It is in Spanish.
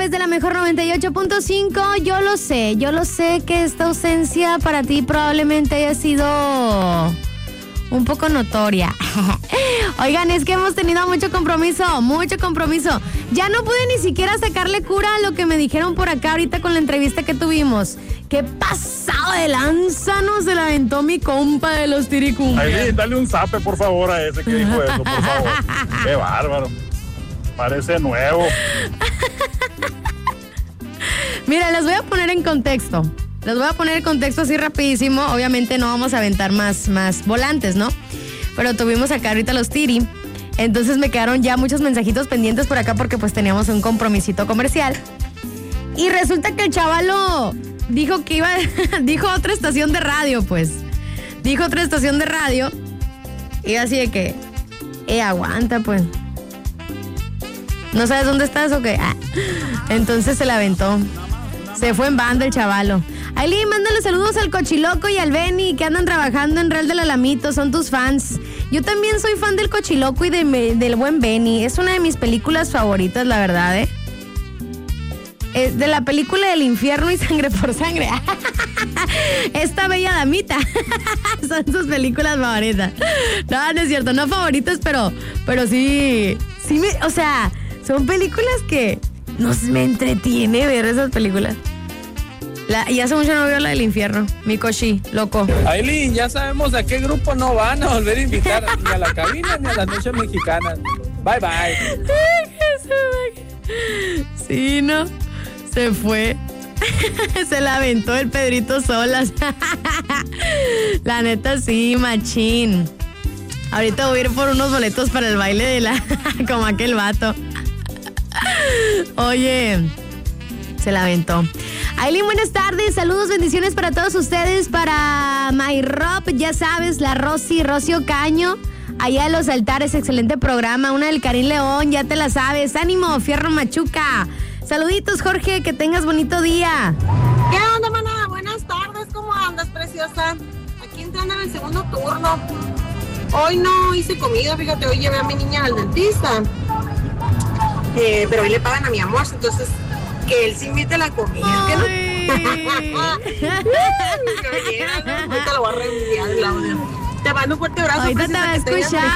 través de la mejor 98.5. Yo lo sé que esta ausencia para ti probablemente haya sido un poco notoria. Oigan, es que hemos tenido mucho compromiso. Ya no pude ni siquiera sacarle cura a lo que me dijeron por acá ahorita con la entrevista que tuvimos. Qué pasado de lanza no se la aventó mi compa de los Tiricumbias. Ay, dale un zape, por favor, a ese que dijo eso, por favor. Qué bárbaro. Parece nuevo. Mira, les voy a poner en contexto. Así rapidísimo. Obviamente no vamos a aventar más volantes, ¿no? Pero tuvimos acá ahorita los Tiri. Entonces me quedaron ya muchos mensajitos pendientes por acá porque pues teníamos un compromisito comercial. Y resulta que el chavalo dijo que dijo otra estación de radio, pues. Dijo otra estación de radio. Y así de que, aguanta, pues. ¿No sabes dónde estás o qué? Entonces se la aventó. Se fue en banda el chavalo. Aileen, mándale saludos al Cochiloco y al Benny que andan trabajando en Real del Alamito, son tus fans. Yo también soy fan del Cochiloco y del buen Benny. Es una de mis películas favoritas, la verdad, Es de la película del infierno y Sangre por Sangre. Esta bella damita. Son sus películas favoritas. No es cierto, no favoritas, pero sí o sea, son películas que me entretiene ver esas películas. Y hace mucho no veo la del infierno. Mi Cochi, loco. Aileen, ya sabemos a qué grupo no van a volver a invitar ni a la cabina ni a las noches mexicanas. Bye, bye. Sí, ¿no? Se fue. Se la aventó el Pedrito Solas. La neta, sí, machín. Ahorita voy a ir por unos boletos para el baile de como aquel vato. Oye, se la aventó. Aileen, buenas tardes, saludos, bendiciones para todos ustedes, para My Rob, ya sabes, la Rocío Caño, allá de los altares, excelente programa, una del Karim León, ya te la sabes, ánimo, Fierro Machuca, saluditos Jorge, que tengas bonito día. ¿Qué onda, maná? Buenas tardes, ¿cómo andas, preciosa? Aquí entrando en el segundo turno. Hoy no hice comida, fíjate, hoy llevé a mi niña al dentista, pero hoy le pagan a mi amor, entonces que él sí invite la comida. Ay. Ahorita lo voy a reenviar, Claudia. Te mando un fuerte abrazo. Ahorita te va a escuchar.